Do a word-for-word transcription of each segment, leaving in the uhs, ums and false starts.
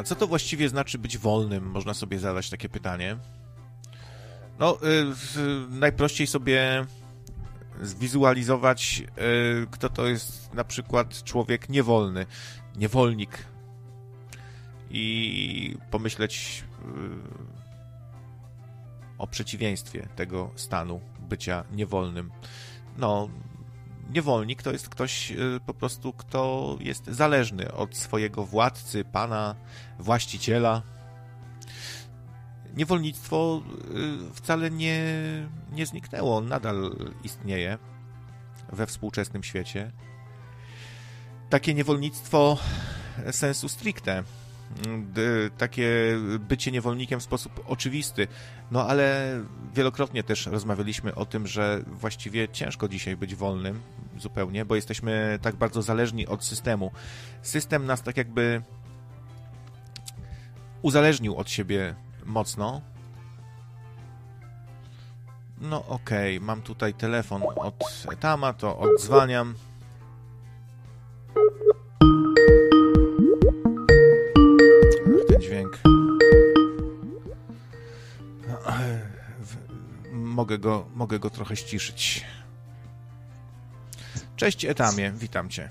co to właściwie znaczy być wolnym? Można sobie zadać takie pytanie. No, y, najprościej sobie zwizualizować, y, kto to jest na przykład człowiek niewolny, niewolnik i pomyśleć y, o przeciwieństwie tego stanu bycia niewolnym. No, niewolnik to jest ktoś y, po prostu, kto jest zależny od swojego władcy, pana, właściciela. Niewolnictwo wcale nie, nie zniknęło, nadal istnieje we współczesnym świecie. Takie niewolnictwo sensu stricte, takie bycie niewolnikiem w sposób oczywisty, no ale wielokrotnie też rozmawialiśmy o tym, że właściwie ciężko dzisiaj być wolnym zupełnie, bo jesteśmy tak bardzo zależni od systemu. System nas tak jakby uzależnił od siebie mocno. No okej, okay. Mam tutaj telefon od Etama, to odzwaniam. Ten dźwięk. Mogę go, mogę go trochę ściszyć. Cześć Etamie, witam cię.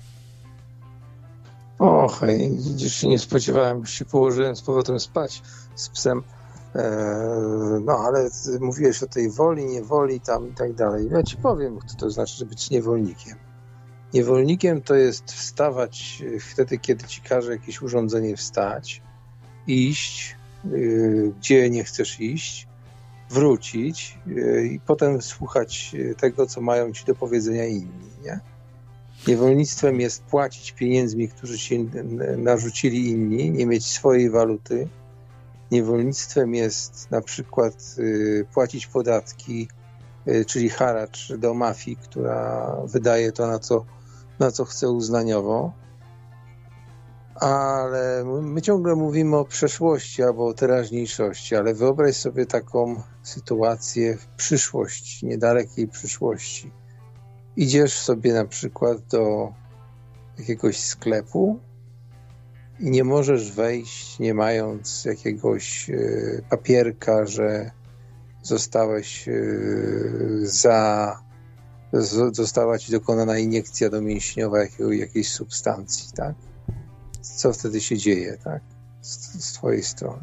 O, hej, widzisz, nie spodziewałem się, położyłem z powrotem spać z psem. No, ale mówiłeś o tej woli, niewoli tam i tak dalej. Ja ci powiem, co to znaczy, żeby być niewolnikiem. Niewolnikiem to jest wstawać wtedy, kiedy ci każe jakieś urządzenie wstać, iść, gdzie nie chcesz iść, wrócić i potem słuchać tego, co mają ci do powiedzenia inni, nie? Niewolnictwem jest płacić pieniędzmi, którzy ci narzucili inni, nie mieć swojej waluty. Niewolnictwem jest na przykład y, płacić podatki, y, czyli haracz do mafii, która wydaje to, na co, na co chce uznaniowo. Ale my ciągle mówimy o przeszłości albo o teraźniejszości, ale wyobraź sobie taką sytuację w przyszłości, niedalekiej przyszłości. Idziesz sobie na przykład do jakiegoś sklepu i nie możesz wejść, nie mając jakiegoś y, papierka, że zostałeś y, za... Z, została ci dokonana iniekcja domięśniowa jakiego, jakiejś substancji, tak? Co wtedy się dzieje, tak? Z, z twojej strony.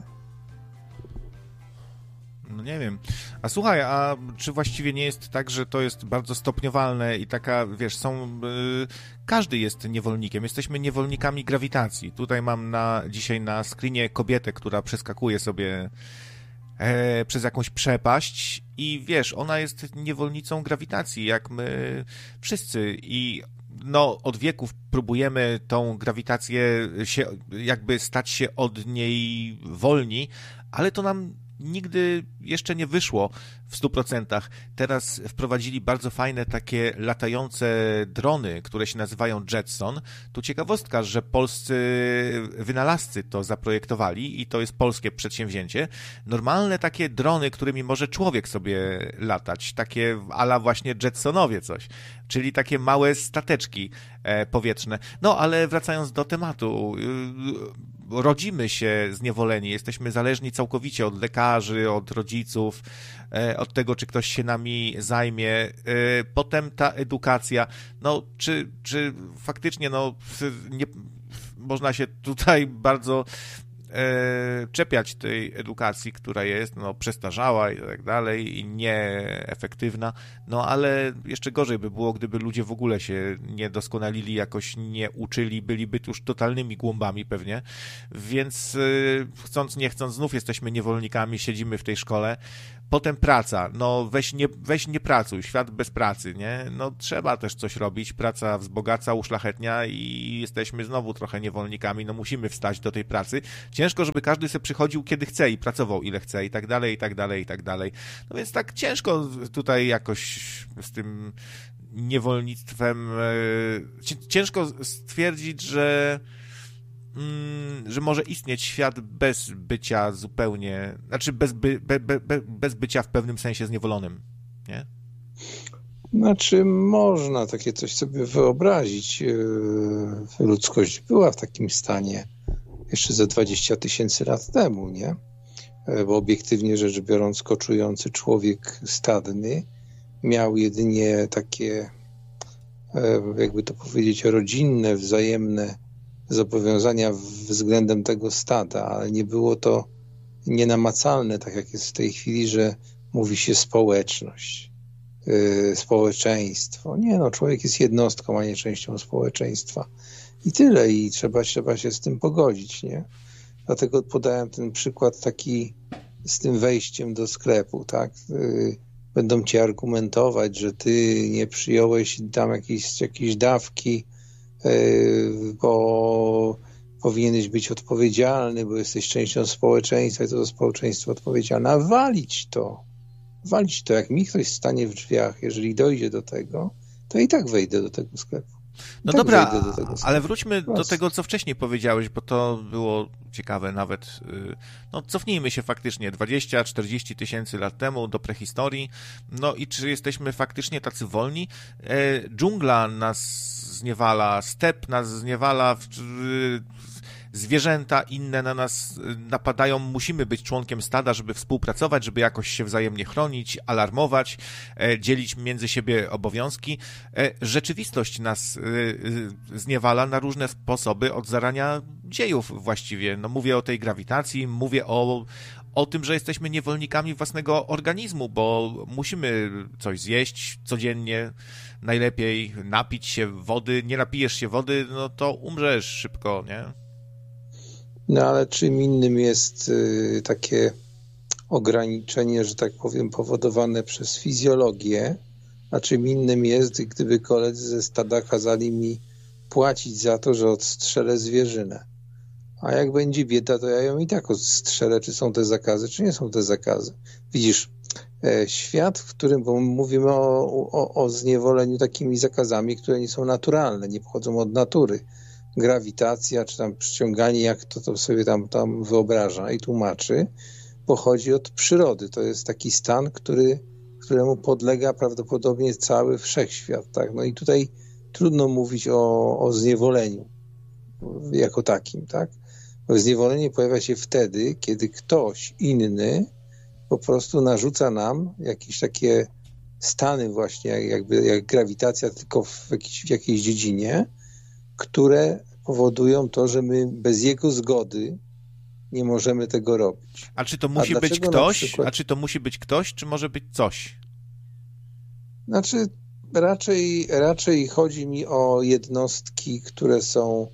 No nie wiem. A słuchaj, a czy właściwie nie jest tak, że to jest bardzo stopniowalne i taka, wiesz, są... Yy, każdy jest niewolnikiem. Jesteśmy niewolnikami grawitacji. Tutaj mam na dzisiaj na screenie kobietę, która przeskakuje sobie e, przez jakąś przepaść i wiesz, ona jest niewolnicą grawitacji, jak my wszyscy i no, od wieków próbujemy tą grawitację się, jakby stać się od niej wolni, ale to nam nigdy jeszcze nie wyszło w stu procentach. Teraz wprowadzili bardzo fajne takie latające drony, które się nazywają Jetson. Tu ciekawostka, że polscy wynalazcy to zaprojektowali i to jest polskie przedsięwzięcie. Normalne takie drony, którymi może człowiek sobie latać, takie a la właśnie Jetsonowie coś, czyli takie małe stateczki powietrzne. No, ale wracając do tematu, rodzimy się zniewoleni, jesteśmy zależni całkowicie od lekarzy, od rodziców, od tego, czy ktoś się nami zajmie. Potem ta edukacja, no, czy, czy faktycznie, no, nie, można się tutaj bardzo e, czepiać tej edukacji, która jest, no, przestarzała i tak dalej, i nieefektywna, no, ale jeszcze gorzej by było, gdyby ludzie w ogóle się nie doskonalili, jakoś nie uczyli, byliby już totalnymi głąbami pewnie, więc e, chcąc, nie chcąc, znów jesteśmy niewolnikami, siedzimy w tej szkole. Potem praca, no weź nie, weź nie pracuj, świat bez pracy, nie? No trzeba też coś robić, praca wzbogaca, uszlachetnia i jesteśmy znowu trochę niewolnikami, no musimy wstać do tej pracy. Ciężko, żeby każdy sobie przychodził kiedy chce i pracował ile chce i tak dalej, i tak dalej, i tak dalej. No więc tak ciężko tutaj jakoś z tym niewolnictwem, ciężko stwierdzić, że że może istnieć świat bez bycia zupełnie, znaczy bez, by, be, be, bez bycia w pewnym sensie zniewolonym, nie? Znaczy można takie coś sobie wyobrazić. Ludzkość była w takim stanie jeszcze ze dwadzieścia tysięcy lat temu, nie? Bo obiektywnie rzecz biorąc, koczujący człowiek stadny miał jedynie takie, jakby to powiedzieć, rodzinne, wzajemne zobowiązania względem tego stada, ale nie było to nienamacalne, tak jak jest w tej chwili, że mówi się społeczność, yy, społeczeństwo. Nie no, człowiek jest jednostką, a nie częścią społeczeństwa. I tyle, i trzeba, trzeba się z tym pogodzić, nie? Dlatego podałem ten przykład taki z tym wejściem do sklepu, tak? Yy, będą ci argumentować, że ty nie przyjąłeś tam jakieś, jakieś dawki, yy, bo powinieneś być odpowiedzialny, bo jesteś częścią społeczeństwa i to, to społeczeństwo odpowiedzialne. A walić to, walić to. Jak mi ktoś stanie w drzwiach, jeżeli dojdzie do tego, to i tak wejdę do tego sklepu. No tak dobra, ale wróćmy Prost. do tego, co wcześniej powiedziałeś, bo to było ciekawe nawet. No cofnijmy się faktycznie dwadzieścia czterdzieści tysięcy lat temu do prehistorii. No i czy jesteśmy faktycznie tacy wolni? E, dżungla nas zniewala, step nas zniewala, w, w, zwierzęta inne na nas napadają, musimy być członkiem stada, żeby współpracować, żeby jakoś się wzajemnie chronić, alarmować, e, dzielić między siebie obowiązki. E, rzeczywistość nas e, zniewala na różne sposoby od zarania dziejów właściwie. No mówię o tej grawitacji, mówię o, o tym, że jesteśmy niewolnikami własnego organizmu, bo musimy coś zjeść codziennie, najlepiej napić się wody. Nie napijesz się wody, no to umrzesz szybko, nie? No ale czym innym jest y, takie ograniczenie, że tak powiem, powodowane przez fizjologię, a czym innym jest, gdyby koledzy ze stada kazali mi płacić za to, że odstrzelę zwierzynę. A jak będzie bieda, to ja ją i tak odstrzelę, czy są te zakazy, czy nie są te zakazy. Widzisz, e, świat, w którym, bo mówimy o, o, o zniewoleniu takimi zakazami, które nie są naturalne, nie pochodzą od natury. Grawitacja, czy tam przyciąganie, jak to, to sobie tam, tam wyobraża i tłumaczy, pochodzi od przyrody. To jest taki stan, który, któremu podlega prawdopodobnie cały wszechświat. Tak? No i tutaj trudno mówić o, o zniewoleniu jako takim. Tak? Bo zniewolenie pojawia się wtedy, kiedy ktoś inny po prostu narzuca nam jakieś takie stany właśnie, jakby jak grawitacja, tylko w, jakiejś, w jakiejś dziedzinie, które powodują to, że my bez jego zgody nie możemy tego robić. A czy to musi być ktoś, przykład... a czy to musi być ktoś, czy może być coś? Znaczy raczej, raczej chodzi mi o jednostki, które są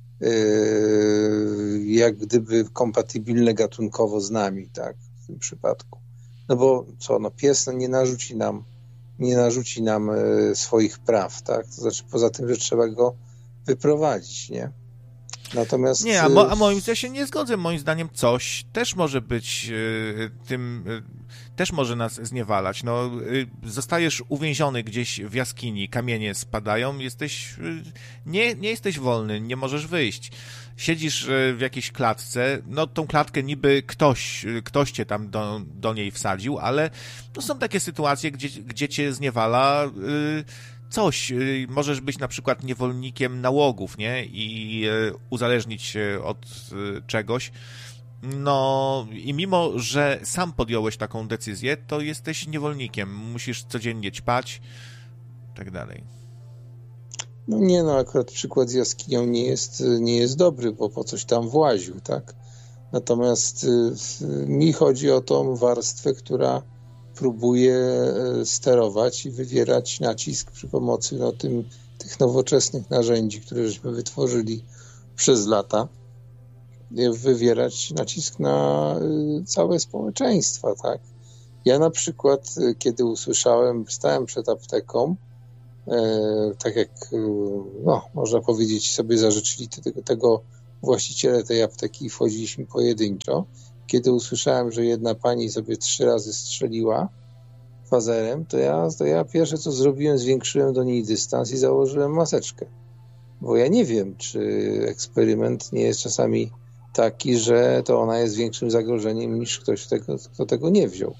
yy, jak gdyby kompatybilne gatunkowo z nami, tak, w tym przypadku. No bo co, no pies nie narzuci nam, nie narzuci nam yy, swoich praw, tak, to znaczy poza tym, że trzeba go wyprowadzić, nie? Natomiast... Nie, a, mo, a moim zdaniem się nie zgodzę. Moim zdaniem coś też może być y, tym, y, też może nas zniewalać. No, y, zostajesz uwięziony gdzieś w jaskini, kamienie spadają, jesteś, y, nie, nie jesteś wolny, nie możesz wyjść. Siedzisz y, w jakiejś klatce, no tą klatkę niby ktoś, y, ktoś cię tam do, do niej wsadził, ale to są takie sytuacje, gdzie, gdzie cię zniewala y, coś. Możesz być na przykład niewolnikiem nałogów, nie? I uzależnić się od czegoś. No i mimo, że sam podjąłeś taką decyzję, to jesteś niewolnikiem. Musisz codziennie ćpać, tak dalej. No nie, no akurat przykład z jaskinią nie jest, nie jest dobry, bo po coś tam właził, tak? Natomiast y, mi chodzi o tą warstwę, która próbuje sterować i wywierać nacisk przy pomocy no, tym, tych nowoczesnych narzędzi, które żeśmy wytworzyli przez lata, wywierać nacisk na całe społeczeństwa, tak? Ja na przykład, kiedy usłyszałem, stałem przed apteką, e, tak jak, no, można powiedzieć, sobie zażyczyli tego, tego właściciele tej apteki i wchodziliśmy pojedynczo. Kiedy usłyszałem, że jedna pani sobie trzy razy strzeliła fazerem, to ja, to ja pierwsze co zrobiłem, zwiększyłem do niej dystans i założyłem maseczkę. Bo ja nie wiem, czy eksperyment nie jest czasami taki, że to ona jest większym zagrożeniem niż ktoś, tego, kto tego nie wziął.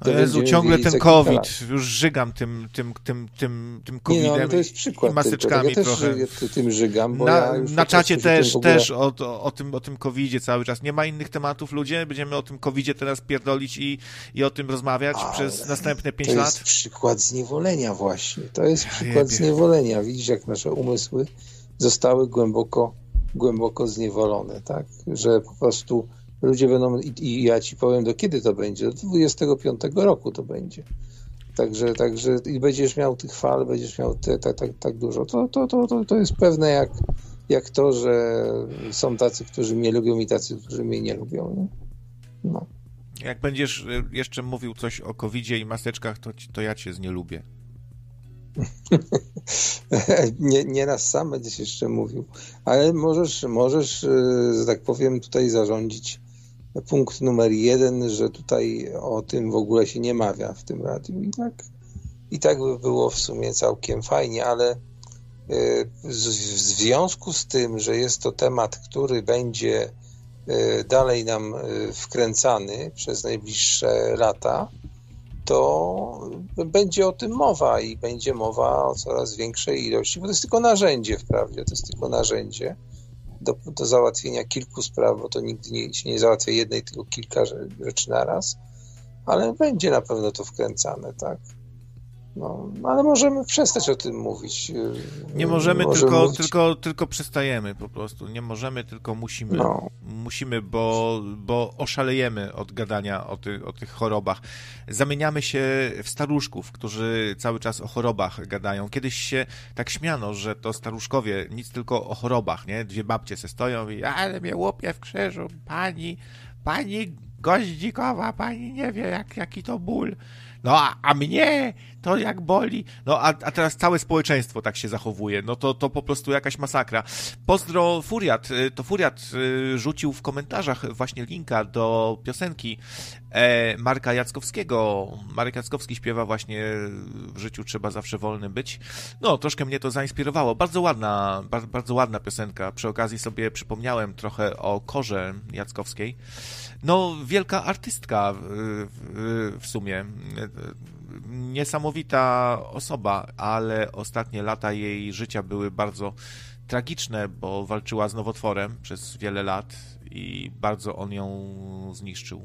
O Jezu, ciągle ten COVID, już żygam tym, tym, tym, tym, tym covidem. Nie, no, to jest przykład i maseczkami tylko. Ja trochę. Też tym żygam, bo na, ja już na czacie też, ogóle... też o, o, o tym, o tym covidzie cały czas. Nie ma innych tematów, ludzie? Będziemy o tym covidzie teraz pierdolić i, i o tym rozmawiać Ale przez następne pięć lat? To jest przykład zniewolenia właśnie. To jest przykład Jebie. zniewolenia. Widzisz, jak nasze umysły zostały głęboko, głęboko zniewolone, tak? Że po prostu ludzie będą, i, i ja ci powiem, do kiedy to będzie? Do dwudziestego piątego roku to będzie. Także, także i będziesz miał tych fal, będziesz miał te, te, tak, tak dużo. To, to, to, to, to jest pewne jak, jak to, że są tacy, którzy mnie lubią i tacy, którzy mnie nie lubią. Nie? No. Jak będziesz jeszcze mówił coś o kowidzie i maseczkach, to, to ja cię znielubię. nie, nie raz sam będziesz jeszcze mówił, ale możesz, możesz, że tak powiem, tutaj zarządzić punkt numer jeden, że tutaj o tym w ogóle się nie mawia w tym radiu i tak, i tak by było w sumie całkiem fajnie, ale w związku z tym, że jest to temat, który będzie dalej nam wkręcany przez najbliższe lata, to będzie o tym mowa i będzie mowa o coraz większej ilości, bo to jest tylko narzędzie wprawdzie, to jest tylko narzędzie do, do załatwienia kilku spraw, bo to nigdy nie, się nie załatwia jednej, tylko kilka rzeczy naraz, ale będzie na pewno to wkręcane, tak? No, ale możemy przestać o tym mówić. Nie możemy, możemy tylko, mówić... tylko, tylko przestajemy po prostu. Nie możemy, tylko musimy. No. Musimy, bo, bo oszalejemy od gadania o, ty, o tych chorobach. Zamieniamy się w staruszków, którzy cały czas o chorobach gadają. Kiedyś się tak śmiano, że to staruszkowie nic tylko o chorobach, nie? Dwie babcie se stoją i ale mnie łopie w krzyżu, pani, pani Goździkowa, pani nie wie, jak, jaki to ból. No, a, a mnie to jak boli. No, a, a teraz całe społeczeństwo tak się zachowuje. No to, to po prostu jakaś masakra. Pozdro Furiat. To Furiat rzucił w komentarzach właśnie linka do piosenki e, Marka Jackowskiego. Marek Jackowski śpiewa właśnie w życiu trzeba zawsze wolnym być. No, troszkę mnie to zainspirowało. Bardzo ładna, bardzo, bardzo ładna piosenka. Przy okazji sobie przypomniałem trochę o Korze Jackowskiej. No, wielka artystka w, w, w sumie. Niesamowita osoba, ale ostatnie lata jej życia były bardzo tragiczne, bo walczyła z nowotworem przez wiele lat i bardzo on ją zniszczył.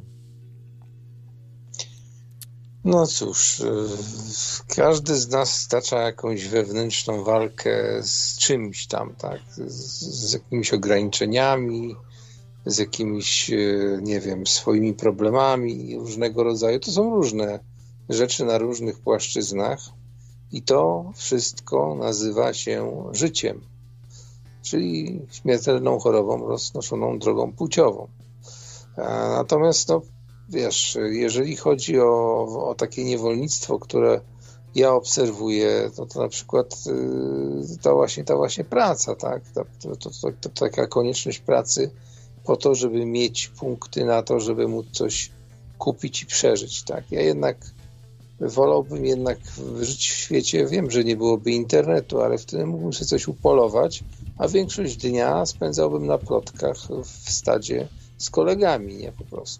No cóż, każdy z nas stacza jakąś wewnętrzną walkę z czymś tam, tak? Z, z jakimiś ograniczeniami, z jakimiś, nie wiem, swoimi problemami różnego rodzaju. To są różne rzeczy na różnych płaszczyznach i to wszystko nazywa się życiem, czyli śmiertelną chorobą roznoszoną drogą płciową. Natomiast, no, wiesz, jeżeli chodzi o, o takie niewolnictwo, które ja obserwuję, to, to na przykład ta właśnie, ta właśnie praca, tak? Ta, to, to, to, to taka konieczność pracy po to, żeby mieć punkty na to, żeby móc coś kupić i przeżyć, tak? Ja jednak wolałbym jednak żyć w świecie, wiem, że nie byłoby internetu, ale wtedy mógłbym sobie coś upolować, a większość dnia spędzałbym na plotkach w stadzie z kolegami, nie po prostu.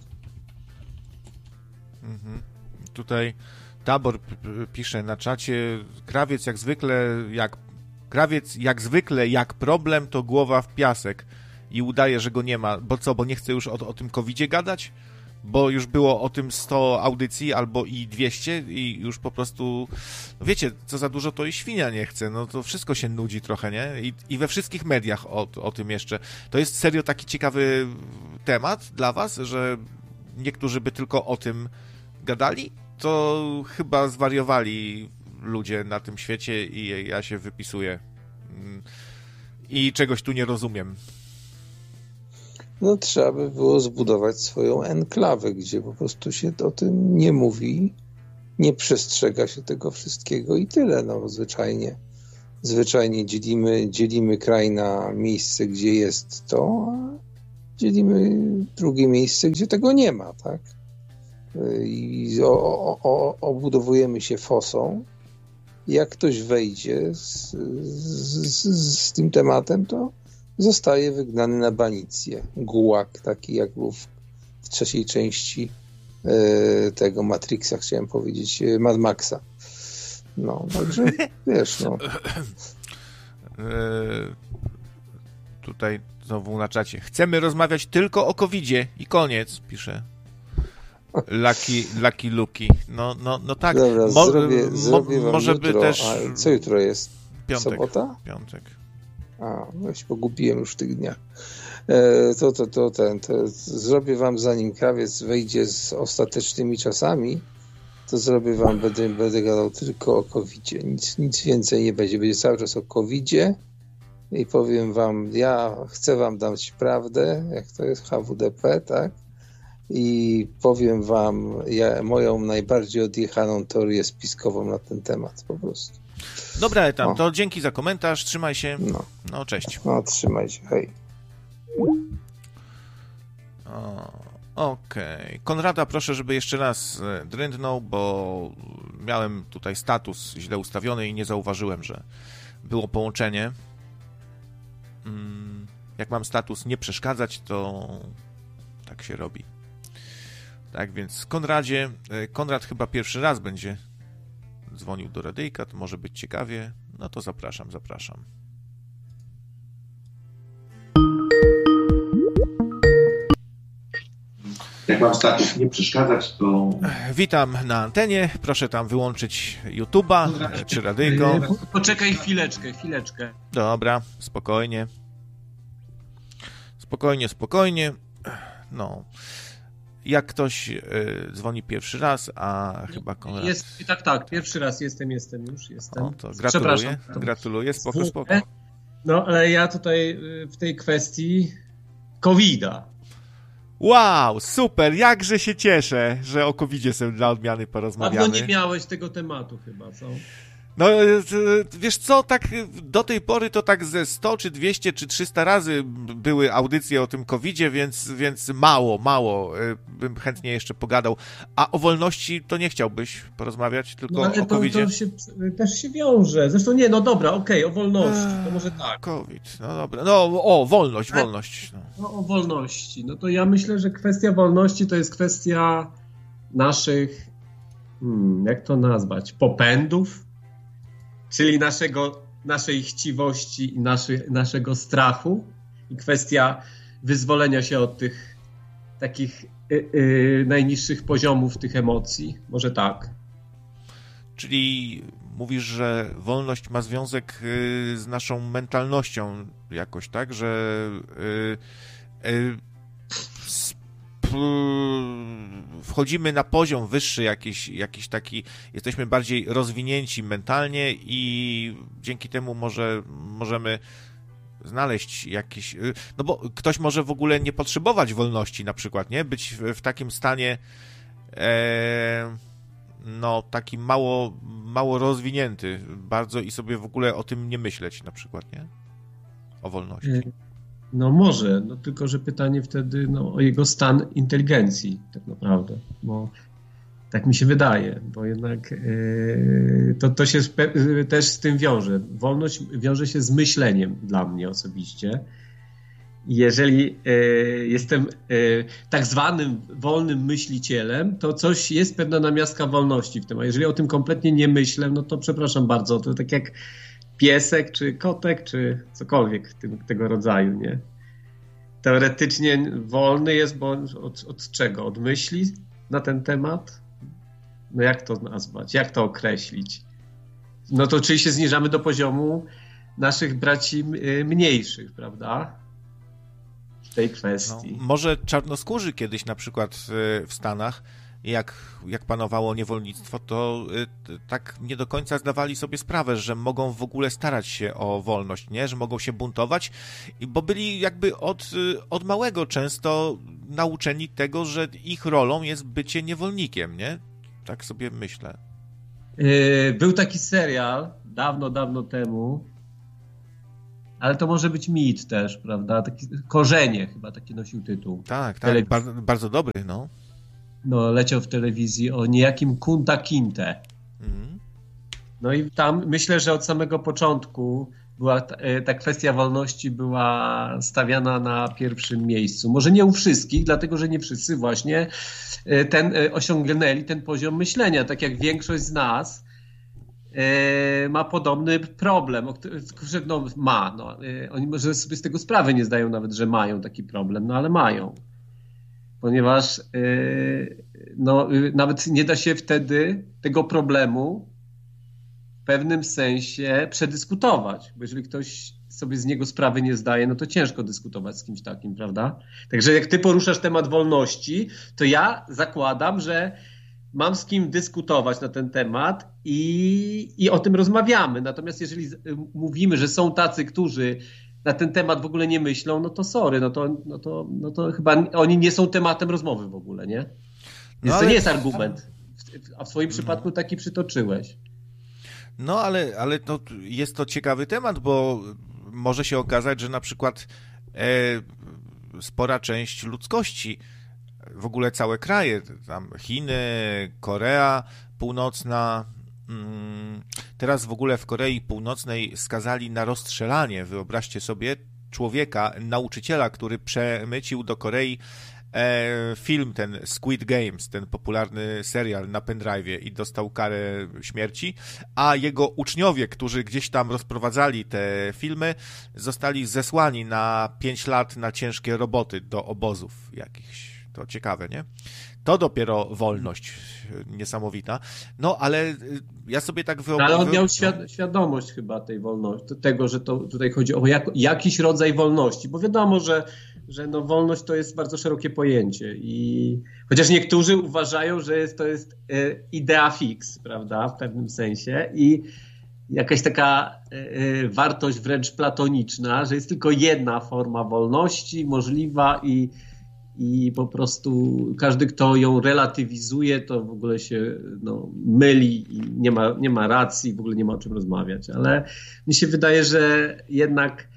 Mhm. Tutaj Tabor pisze na czacie, krawiec jak zwykle, jak krawiec jak zwykle, jak problem, to głowa w piasek i udaje, że go nie ma. Bo co, bo nie chce już o, o tym kowidzie gadać? Bo już było o tym sto audycji albo i dwieście i już po prostu, no wiecie, co za dużo to i świnia nie chce, no to wszystko się nudzi trochę, nie? I, i we wszystkich mediach o, o tym jeszcze. To jest serio taki ciekawy temat dla was, że niektórzy by tylko o tym gadali? To chyba zwariowali ludzie na tym świecie i ja się wypisuję. I czegoś tu nie rozumiem. No trzeba by było zbudować swoją enklawę, gdzie po prostu się o tym nie mówi, nie przestrzega się tego wszystkiego i tyle, no zwyczajnie. Zwyczajnie dzielimy, dzielimy kraj na miejsce, gdzie jest to, a dzielimy drugie miejsce, gdzie tego nie ma, tak? I o, o, obudowujemy się fosą. Jak ktoś wejdzie z, z, z tym tematem, to zostaje wygnany na banicję. Gułak, taki jak był w, w trzeciej części tego Matrixa, chciałem powiedzieć, Mad Maxa. No, także wiesz, no. Tutaj znowu na czacie. Chcemy rozmawiać tylko o kowidzie i koniec, pisze Lucky, Lucky Luki. No, no, no tak. Dobra, Mo, zrobię, mo, zrobię wam może jutro. by też... A co jutro jest? Piątek. Sobota? Piątek. A, no się pogubiłem już w tych dniach. E, to, to, to, ten, to zrobię wam, zanim krawiec wejdzie z ostatecznymi czasami, to zrobię wam, będę, będę gadał tylko o kowidzie. Nic, nic więcej nie będzie. Będzie cały czas o kowidzie i powiem wam, ja chcę wam dać prawdę, jak to jest H W D P, tak? I powiem wam ja, moją najbardziej odjechaną teorię spiskową na ten temat po prostu. Dobra, tam, to dzięki za komentarz, trzymaj się. No, no cześć. No, trzymaj się, hej. Okej. Okay. Konrada proszę, żeby jeszcze raz drętnął, bo miałem tutaj status źle ustawiony i nie zauważyłem, że było połączenie. Jak mam status nie przeszkadzać, to tak się robi. Tak więc Konradzie, Konrad chyba pierwszy raz będzie dzwonił do radyjka, to może być ciekawie. No to zapraszam, zapraszam. Jak mam status nie przeszkadzać, to... Witam na antenie. Proszę tam wyłączyć YouTube'a czy radyjko. Poczekaj chwileczkę, chwileczkę. Dobra, spokojnie. Spokojnie, spokojnie. No. Jak ktoś y, dzwoni pierwszy raz, a chyba Konrad... Jest, tak, tak, pierwszy raz jestem, jestem już, jestem. O, to gratuluję, gratuluję, spoko, spoko. No, ale ja tutaj w tej kwestii kowida. Wow, super, jakże się cieszę, że o kowidzie sobie dla odmiany porozmawiamy. Dawno nie miałeś tego tematu chyba, co? No, wiesz co, tak do tej pory to tak ze sto, czy dwieście, czy trzysta razy były audycje o tym kowidzie, więc, więc mało, mało bym chętnie jeszcze pogadał. A o wolności to nie chciałbyś porozmawiać, tylko no, ale o kowidzie? To się, też się wiąże. Zresztą nie, no dobra, okej, okay, o wolności, to może tak. COVID, no dobra, no o, wolność, wolność. No. no o wolności, no to ja myślę, że kwestia wolności to jest kwestia naszych, hmm, jak to nazwać, popędów, czyli naszego, naszej chciwości i naszy, naszego strachu i kwestia wyzwolenia się od tych takich y, y, najniższych poziomów tych emocji. Może tak. Czyli mówisz, że wolność ma związek y, z naszą mentalnością jakoś, tak? Że y, y, wchodzimy na poziom wyższy jakiś, jakiś taki, jesteśmy bardziej rozwinięci mentalnie i dzięki temu może możemy znaleźć jakieś, no bo ktoś może w ogóle nie potrzebować wolności na przykład, nie? Być w, w takim stanie e, no taki mało, mało rozwinięty bardzo i sobie w ogóle o tym nie myśleć na przykład, nie? O wolności. No może, no tylko, że pytanie wtedy no, o jego stan inteligencji tak naprawdę, bo tak mi się wydaje, bo jednak yy, to, to się spe- też z tym wiąże. Wolność wiąże się z myśleniem dla mnie osobiście. Jeżeli yy, jestem yy, tak zwanym wolnym myślicielem, to coś jest pewna namiastka wolności w tym, a jeżeli o tym kompletnie nie myślę, no to przepraszam bardzo, to tak jak piesek, czy kotek, czy cokolwiek tym, tego rodzaju, nie? Teoretycznie wolny jest, bo od, od czego? Od myśli na ten temat? No jak to nazwać? Jak to określić? No to czyli się zniżamy do poziomu naszych braci mniejszych, prawda? W tej kwestii. No, może czarnoskórzy kiedyś na przykład w, w Stanach, jak, jak panowało niewolnictwo, to y, tak nie do końca zdawali sobie sprawę, że mogą w ogóle starać się o wolność, nie? Że mogą się buntować, bo byli jakby od, y, od małego często nauczeni tego, że ich rolą jest bycie niewolnikiem, nie? Tak sobie myślę. Yy, był taki serial dawno, dawno temu, ale to może być mit też, prawda? Taki, Korzenie chyba taki nosił tytuł. Tak, tak, Telewiz- bardzo, bardzo dobry, no. No, leciał w telewizji o niejakim Kunta Kinte. Mm. No i tam myślę, że od samego początku była ta, ta kwestia wolności była stawiana na pierwszym miejscu. Może nie u wszystkich, dlatego że nie wszyscy właśnie ten osiągnęli ten poziom myślenia, tak jak większość z nas ma podobny problem, że no, ma. No, oni może sobie z tego sprawy nie zdają nawet, że mają taki problem, no ale mają. Ponieważ no, nawet nie da się wtedy tego problemu w pewnym sensie przedyskutować, bo jeżeli ktoś sobie z niego sprawy nie zdaje, no to ciężko dyskutować z kimś takim, prawda? Także jak ty poruszasz temat wolności, to ja zakładam, że mam z kim dyskutować na ten temat i, i o tym rozmawiamy. Natomiast jeżeli mówimy, że są tacy, którzy na ten temat w ogóle nie myślą, no to sorry, no to, no to, no to chyba oni nie są tematem rozmowy w ogóle, nie? Więc no ale... to nie jest argument. A w swoim przypadku taki przytoczyłeś. No ale, ale to jest to ciekawy temat, bo może się okazać, że na przykład e, spora część ludzkości, w ogóle całe kraje, tam Chiny, Korea Północna, mm, teraz w ogóle w Korei Północnej skazali na rozstrzelanie, wyobraźcie sobie, człowieka, nauczyciela, który przemycił do Korei e, film, ten Squid Games, ten popularny serial na pendrive'ie i dostał karę śmierci, a jego uczniowie, którzy gdzieś tam rozprowadzali te filmy, zostali zesłani na pięć lat na ciężkie roboty do obozów jakichś. To ciekawe, nie? To dopiero wolność niesamowita. No, ale ja sobie tak wyobrażam... Ale on miał świad- świadomość chyba tej wolności, tego, że to tutaj chodzi o jak, jakiś rodzaj wolności, bo wiadomo, że, że no wolność to jest bardzo szerokie pojęcie i chociaż niektórzy uważają, że jest, to jest idea fix, prawda, w pewnym sensie i jakaś taka y, wartość wręcz platoniczna, że jest tylko jedna forma wolności możliwa i I po prostu każdy, kto ją relatywizuje, to w ogóle się no, myli i nie ma, nie ma racji, w ogóle nie ma o czym rozmawiać. Ale mi się wydaje, że jednak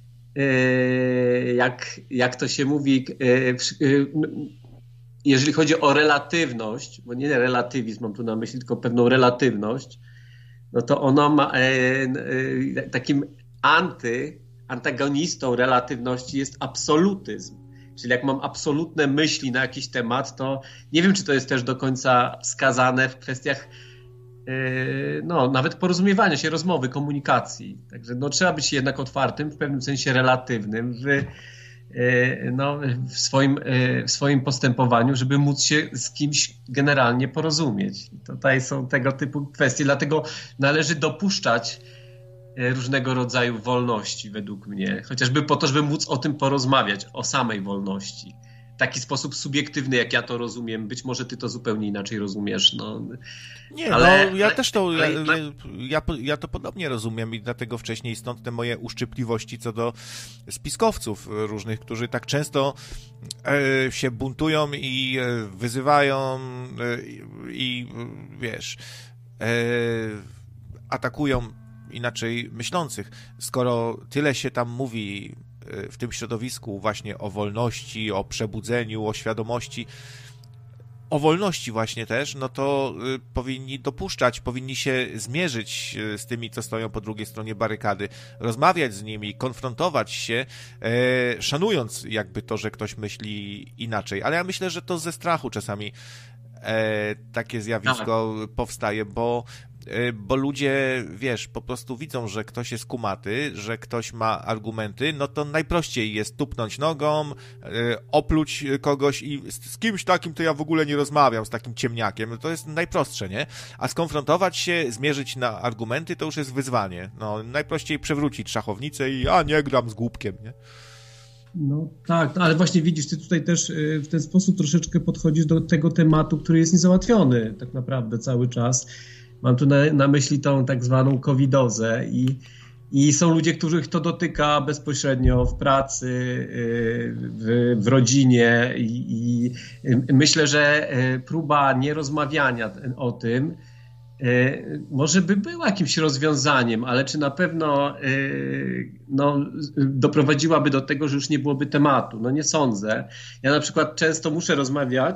e, jak, jak to się mówi, e, e, jeżeli chodzi o relatywność, bo nie relatywizm mam tu na myśli, tylko pewną relatywność, no to ona ma e, e, takim anty, antagonistą relatywności jest absolutyzm. Czyli jak mam absolutne myśli na jakiś temat, to nie wiem, czy to jest też do końca wskazane w kwestiach yy, no, nawet porozumiewania się, rozmowy, komunikacji. Także no, trzeba być jednak otwartym, w pewnym sensie relatywnym w, yy, no, w, swoim, yy, w swoim postępowaniu, żeby móc się z kimś generalnie porozumieć. I tutaj są tego typu kwestie, dlatego należy dopuszczać różnego rodzaju wolności według mnie, chociażby po to, żeby móc o tym porozmawiać, o samej wolności. W taki sposób subiektywny, jak ja to rozumiem, być może ty to zupełnie inaczej rozumiesz. No. Nie, ale, no ja ale, też to, ale, ja, ja, ja to podobnie rozumiem i dlatego wcześniej stąd te moje uszczypliwości co do spiskowców różnych, którzy tak często e, się buntują i e, wyzywają e, i wiesz, e, atakują inaczej myślących. Skoro tyle się tam mówi w tym środowisku właśnie o wolności, o przebudzeniu, o świadomości, o wolności właśnie też, no to powinni dopuszczać, powinni się zmierzyć z tymi, co stoją po drugiej stronie barykady, rozmawiać z nimi, konfrontować się, e, szanując jakby to, że ktoś myśli inaczej. Ale ja myślę, że to ze strachu czasami e, takie zjawisko Aha. powstaje, bo bo ludzie, wiesz, po prostu widzą, że ktoś jest kumaty, że ktoś ma argumenty, no to najprościej jest tupnąć nogą, yy, opluć kogoś i z, z kimś takim to ja w ogóle nie rozmawiam, z takim ciemniakiem, to jest najprostsze, nie? A skonfrontować się, zmierzyć na argumenty, to już jest wyzwanie. No, najprościej przewrócić szachownicę i a nie, gram z głupkiem, nie? No tak, no, ale właśnie widzisz, ty tutaj też w ten sposób troszeczkę podchodzisz do tego tematu, który jest niezałatwiony tak naprawdę cały czas. Mam tu na, na myśli tą tak zwaną covidozę i, i są ludzie, których to dotyka bezpośrednio w pracy, w, w rodzinie i, i myślę, że próba nierozmawiania o tym może by była jakimś rozwiązaniem, ale czy na pewno no, doprowadziłaby do tego, że już nie byłoby tematu? No nie sądzę. Ja na przykład często muszę rozmawiać